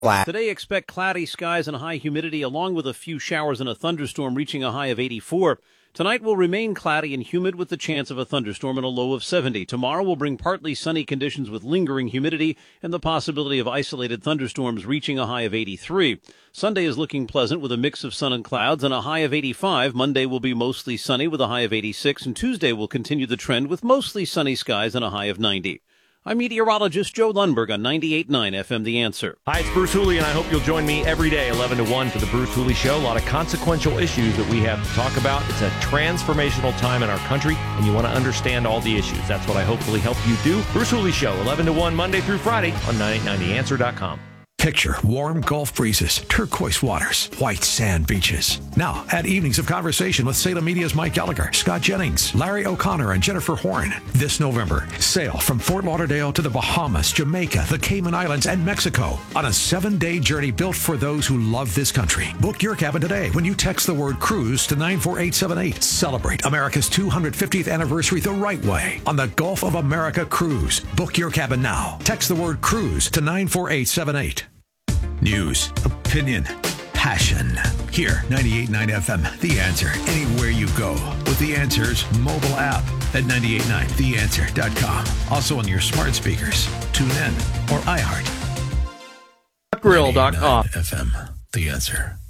Today, expect cloudy skies and high humidity, along with a few showers and a thunderstorm, reaching a high of 84. Tonight will remain cloudy and humid with the chance of a thunderstorm and a low of 70. Tomorrow will bring partly sunny conditions with lingering humidity and the possibility of isolated thunderstorms, reaching a high of 83. Sunday is looking pleasant with a mix of sun and clouds and a high of 85. Monday will be mostly sunny with a high of 86, and Tuesday will continue the trend with mostly sunny skies and a high of 90. I'm meteorologist Joe Lundberg on 98.9 FM The Answer. Hi, it's Bruce Hooley, and I hope you'll join me every day, 11 to 1, for the Bruce Hooley Show. A lot of consequential issues that we have to talk about. It's a transformational time in our country, and you want to understand all the issues. That's what I hopefully help you do. Bruce Hooley Show, 11 to 1, Monday through Friday on 98.9theanswer.com. Picture warm Gulf breezes, turquoise waters, white sand beaches. Now, add evenings of conversation with Salem Media's Mike Gallagher, Scott Jennings, Larry O'Connor, and Jennifer Horn. This November, sail from Fort Lauderdale to the Bahamas, Jamaica, the Cayman Islands, and Mexico on a 7-day journey built for those who love this country. Book your cabin today when you text the word cruise to 94878. Celebrate America's 250th anniversary the right way on the Gulf of America Cruise. Book your cabin now. Text the word cruise to 94878. News, opinion, passion. Here, 98.9 FM, The Answer. Anywhere you go with The Answer's mobile app at 98.9theanswer.com. Also on your smart speakers, TuneIn, or iHeart. Grill.com. FM, The Answer.